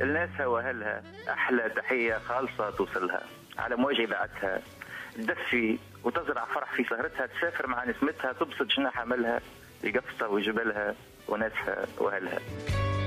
لناسها واهلها احلى تحيه خالصه توصلها على مواجهه اذاعتها، تدفي وتزرع فرح في سهرتها، تسافر مع نسمتها، تبسط جناح عملها لقفصة وجبلها وناسها واهلها.